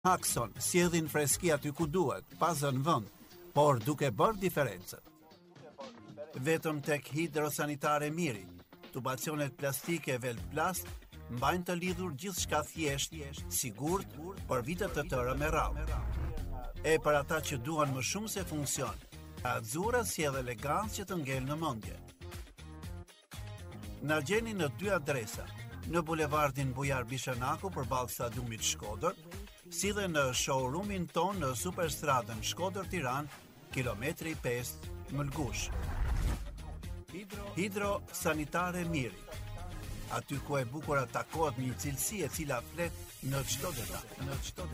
Hakson sjellin freski aty ku duhet, pa zënë vend, por duke bërë diferencën. Vetëm tek hidrosanitare Miri, tubacionet plastike Velplast mbajnë të lidhur gjithçka thjesht, sigurt për vite të tëra me radhë. E për ata që duan më shumë se funksion, Azzurra sjell elegancë që të ngel në mendje. Na gjeni në 2 adresa, në bulevardin Bujar Bishanaku përballë stadiumit Shkodër, si dhe në showroomin ton në Superstradën Shkodër-Tiranë, kilometri 5 Mëlgush. Hidro Sanitare Miri, aty ku e bukura takohet një cilësi e cila flet në çdo detaj.